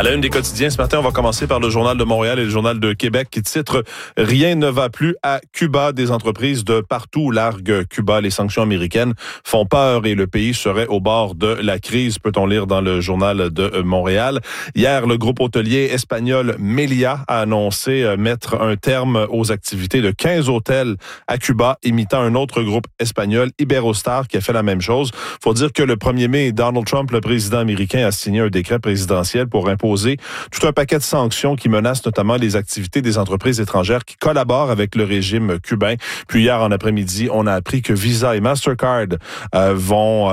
À la une des quotidiens, ce matin, on va commencer par le Journal de Montréal et le Journal de Québec qui titre « Rien ne va plus à Cuba ». Des entreprises de partout larguent Cuba. Les sanctions américaines font peur et le pays serait au bord de la crise, peut-on lire dans le Journal de Montréal. Hier, le groupe hôtelier espagnol Meliá a annoncé mettre un terme aux activités de 15 hôtels à Cuba, imitant un autre groupe espagnol, Iberostar, qui a fait la même chose. Faut dire que le 1er mai, Donald Trump, le président américain, a signé un décret présidentiel pour imposer tout un paquet de sanctions qui menacent notamment les activités des entreprises étrangères qui collaborent avec le régime cubain. Puis hier en après-midi, on a appris que Visa et Mastercard vont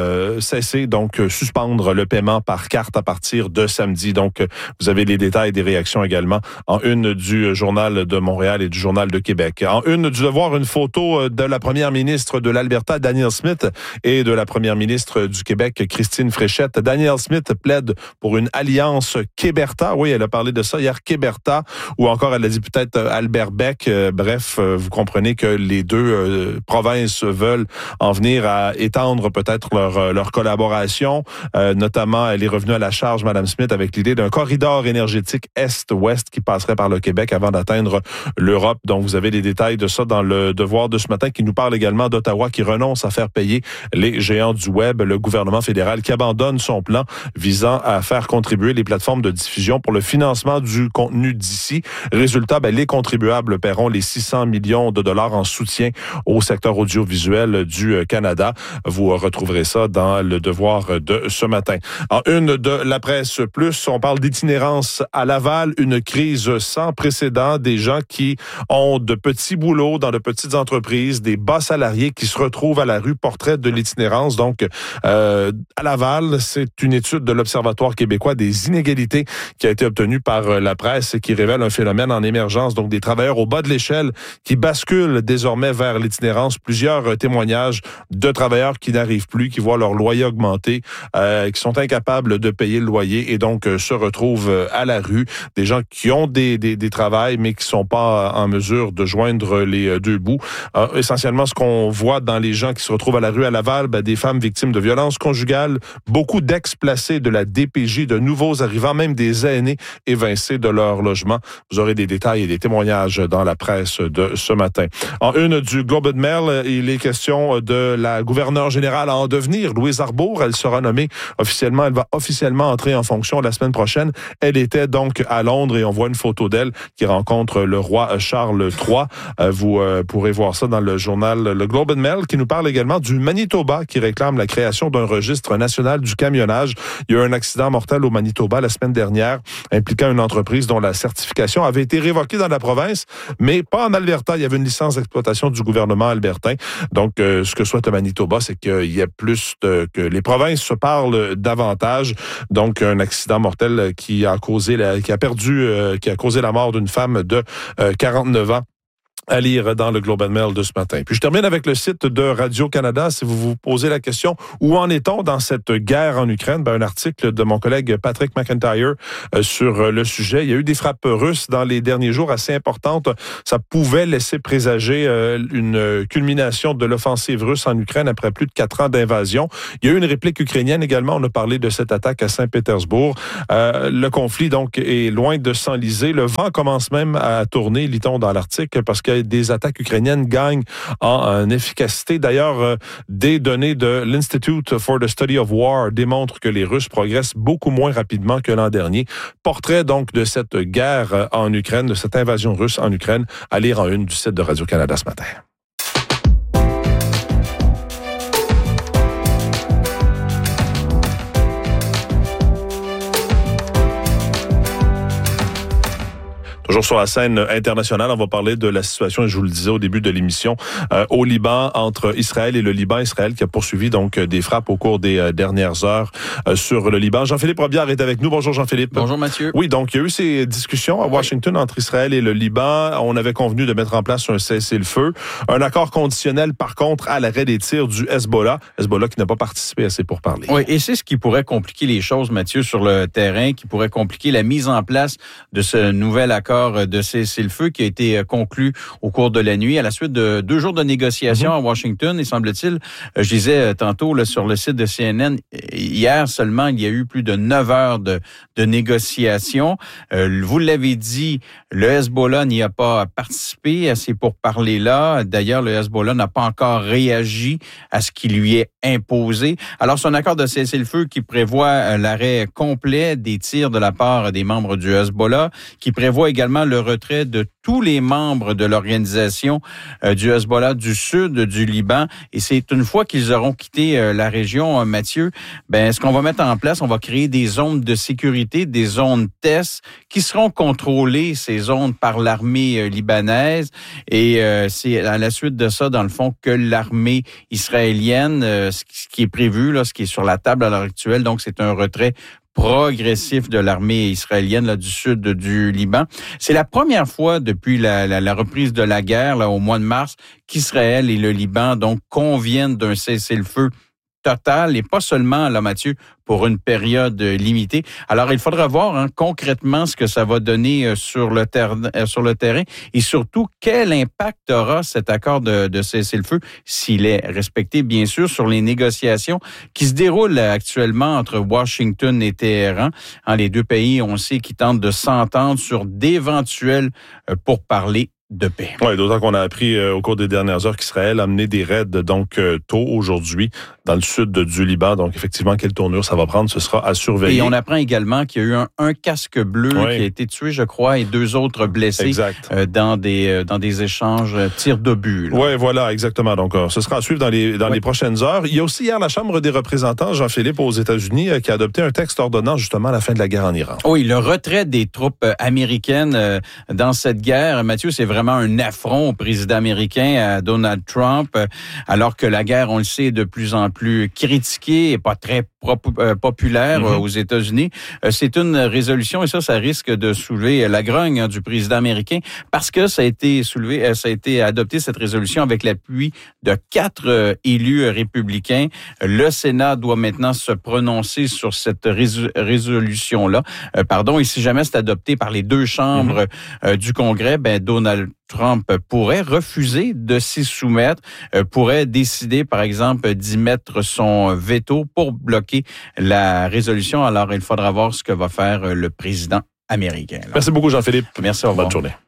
cesser, donc suspendre le paiement par carte à partir de samedi. Donc, vous avez les détails des réactions également en une du Journal de Montréal et du Journal de Québec. En une du Devoir, une photo de la première ministre de l'Alberta, Danielle Smith, et de la première ministre du Québec, Christine Fréchette. Danielle Smith plaide pour une alliance Québerta. Oui, elle a parlé de ça hier, Québerta, ou encore elle a dit peut-être Albert Beck. Bref, vous comprenez que les deux provinces veulent en venir à étendre peut-être leur collaboration. Notamment, elle est revenue à la charge, Mme Smith, avec l'idée d'un corridor énergétique Est-Ouest qui passerait par le Québec avant d'atteindre l'Europe. Donc, vous avez les détails de ça dans le Devoir de ce matin qui nous parle également d'Ottawa qui renonce à faire payer les géants du web, le gouvernement fédéral qui abandonne son plan visant à faire contribuer les plateformes de diffusion pour le financement du contenu d'ici. Résultat, les contribuables paieront les 600 millions de dollars en soutien au secteur audiovisuel du Canada. Vous retrouverez ça dans le Devoir de ce matin. En une de la presse plus, on parle d'itinérance à Laval, une crise sans précédent, des gens qui ont de petits boulots dans de petites entreprises, des bas salariés qui se retrouvent à la rue, portrait de l'itinérance. Donc, à Laval, c'est une étude de l'Observatoire québécois des inégalités qui a été obtenue par la presse et qui révèle un phénomène en émergence, donc des travailleurs au bas de l'échelle qui basculent désormais vers l'itinérance. Plusieurs témoignages de travailleurs qui n'arrivent plus, qui voient leur loyer augmenter, qui sont incapables de payer le loyer et donc se retrouvent à la rue. Des gens qui ont des travails mais qui sont pas en mesure de joindre les deux bouts. Essentiellement, ce qu'on voit dans les gens qui se retrouvent à la rue à Laval, des femmes victimes de violences conjugales, beaucoup d'ex-placés de la DPJ, de nouveaux arrivants, même des aînés évincés de leur logement. Vous aurez des détails et des témoignages dans la presse de ce matin. En une du Globe and Mail, il est question de la gouverneure générale en devenir, Louise Arbour. Elle sera nommée officiellement, elle va officiellement entrer en fonction la semaine prochaine. Elle était donc à Londres et on voit une photo d'elle qui rencontre le roi Charles III. Vous pourrez voir ça dans le journal Le Globe and Mail qui nous parle également du Manitoba qui réclame la création d'un registre national du camionnage. Il y a eu un accident mortel au Manitoba la semaine dernière impliquant une entreprise dont la certification avait été révoquée dans la province, mais pas en Alberta. Il y avait une licence d'exploitation du gouvernement albertain. Donc, ce que souhaite le Manitoba, c'est qu'il y ait plus que les provinces se parlent davantage. Donc, un accident mortel qui a causé la mort d'une femme de 49 ans. À lire dans le Globe and Mail de ce matin. Puis je termine avec le site de Radio-Canada. Si vous vous posez la question, où en est-on dans cette guerre en Ukraine? Un article de mon collègue Patrick McIntyre sur le sujet. Il y a eu des frappes russes dans les derniers jours assez importantes. Ça pouvait laisser présager une culmination de l'offensive russe en Ukraine après plus de 4 ans d'invasion. Il y a eu une réplique ukrainienne également. On a parlé de cette attaque à Saint-Pétersbourg. Le conflit, donc, est loin de s'enliser. Le vent commence même à tourner, lit-on dans l'article, parce que des attaques ukrainiennes gagnent en efficacité. D'ailleurs, des données de l'Institute for the Study of War démontrent que les Russes progressent beaucoup moins rapidement que l'an dernier. Portrait donc de cette guerre en Ukraine, de cette invasion russe en Ukraine, à lire en une du site de Radio-Canada ce matin. Toujours sur la scène internationale, on va parler de la situation, et je vous le disais au début de l'émission, au Liban, entre Israël et le Liban. Israël qui a poursuivi donc des frappes au cours des dernières heures sur le Liban. Jean-Philippe Robillard est avec nous. Bonjour Jean-Philippe. Bonjour Mathieu. Oui, donc il y a eu ces discussions à Washington entre Israël et le Liban. On avait convenu de mettre en place un cessez-le-feu. Un accord conditionnel, par contre, à l'arrêt des tirs du Hezbollah. Hezbollah qui n'a pas participé à ces pourparlers. Oui, et c'est ce qui pourrait compliquer les choses, Mathieu, sur le terrain, qui pourrait compliquer la mise en place de ce nouvel accord accord de cessez-le-feu qui a été conclu au cours de la nuit à la suite de 2 jours de négociations à Washington. Et semble-t-il, je disais tantôt là, sur le site de CNN, hier seulement, il y a eu plus de 9 heures de négociations. Vous l'avez dit, le Hezbollah n'y a pas participé à ces pourparlers-là. D'ailleurs, le Hezbollah n'a pas encore réagi à ce qui lui est imposé. Alors, c'est un accord de cessez-le-feu qui prévoit l'arrêt complet des tirs de la part des membres du Hezbollah, qui prévoit également le retrait de tous les membres de l'organisation du Hezbollah du sud du Liban. Et c'est une fois qu'ils auront quitté la région, Mathieu, ce qu'on va mettre en place, on va créer des zones de sécurité, des zones tests qui seront contrôlées, ces zones, par l'armée libanaise. Et c'est à la suite de ça, dans le fond, que l'armée israélienne, ce qui est prévu, là, ce qui est sur la table à l'heure actuelle, donc c'est un retrait progressif de l'armée israélienne là, du sud du Liban. C'est la première fois depuis la reprise de la guerre là, au mois de mars qu'Israël et le Liban donc conviennent d'un cessez-le-feu total et pas seulement, là, Mathieu, pour une période limitée. Alors, il faudra voir concrètement ce que ça va donner sur le terrain et surtout quel impact aura cet accord de cessez-le-feu, s'il est respecté, bien sûr, sur les négociations qui se déroulent actuellement entre Washington et Téhéran. Les deux pays, on sait, qui tentent de s'entendre sur d'éventuels pourparlers de paix. Oui, d'autant qu'on a appris au cours des dernières heures qu'Israël a mené des raids donc tôt aujourd'hui dans le sud du Liban. Donc effectivement, quelle tournure ça va prendre, ce sera à surveiller. Et on apprend également qu'il y a eu un casque bleu qui a été tué, je crois, et 2 autres blessés dans des échanges tirs d'obus. Oui, voilà, exactement. Donc ce sera à suivre dans les prochaines heures. Il y a aussi hier la Chambre des représentants, Jean-Philippe, aux États-Unis, qui a adopté un texte ordonnant justement la fin de la guerre en Iran. Oui, le retrait des troupes américaines dans cette guerre, Mathieu, c'est vraiment un affront au président américain, à Donald Trump, alors que la guerre, on le sait, est de plus en plus critiquée et pas très populaire aux États-Unis. C'est une résolution et ça risque de soulever la grogne du président américain parce que ça a été adopté, cette résolution, avec l'appui de 4 élus républicains. Le Sénat doit maintenant se prononcer sur cette résolution-là. Et si jamais c'est adopté par les 2 chambres du Congrès, Donald Trump pourrait refuser de s'y soumettre, pourrait décider, par exemple, d'y mettre son veto pour bloquer la résolution. Alors, il faudra voir ce que va faire le président américain. Merci beaucoup, Jean-Philippe. Merci, au revoir. Bonne journée.